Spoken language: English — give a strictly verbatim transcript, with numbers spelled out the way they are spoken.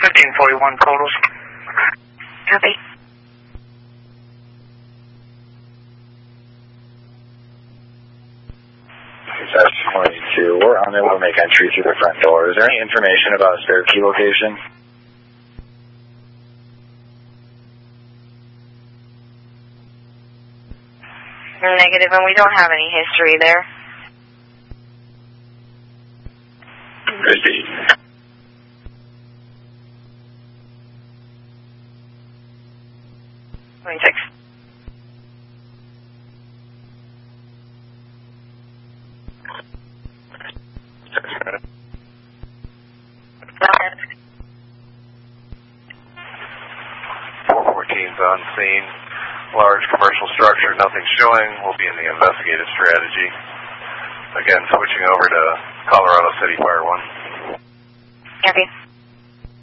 fifteen forty-one totals. Copy. That's twenty-two. We're unable to make entry through the front door. Is there any information about a spare key location? Negative, and we don't have any history there. Repeat. twenty-six. four fourteen's on scene. Large commercial structure, nothing showing. We'll be in the investigative strategy. Again, switching over to Colorado City Fire one. Copy.